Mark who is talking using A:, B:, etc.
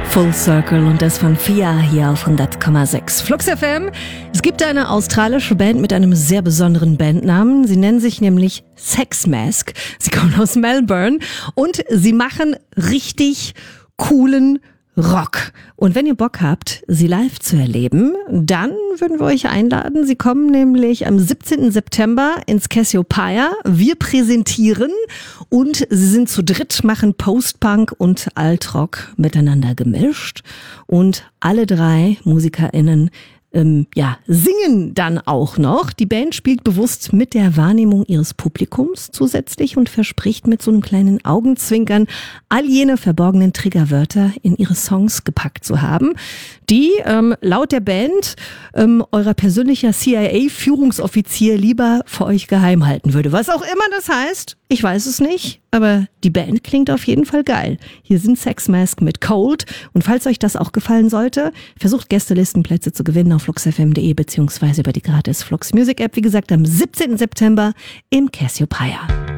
A: Full Circle und das von Fia hier auf 100,6 Flux FM. Es gibt eine australische Band mit einem sehr besonderen Bandnamen. Sie nennen sich nämlich Sex Mask. Sie kommen aus Melbourne und sie machen richtig coolen Rock. Und wenn ihr Bock habt, sie live zu erleben, dann würden wir euch einladen. Sie kommen nämlich am 17. September ins Cassiopeia. Wir präsentieren und sie sind zu dritt, machen Post-Punk und Alt-Rock miteinander gemischt. Und alle drei MusikerInnen singen dann auch noch. Die Band spielt bewusst mit der Wahrnehmung ihres Publikums zusätzlich und verspricht mit so einem kleinen Augenzwinkern all jene verborgenen Triggerwörter in ihre Songs gepackt zu haben, die laut der Band euer persönlicher CIA-Führungsoffizier lieber für euch geheim halten würde. Was auch immer das heißt, ich weiß es nicht, aber die Band klingt auf jeden Fall geil. Hier sind Sex Mask mit Cold und falls euch das auch gefallen sollte, versucht Gästelistenplätze zu gewinnen auf fluxfm.de beziehungsweise über die gratis Flux Music App. Wie gesagt, am 17. September im Cassiopeia.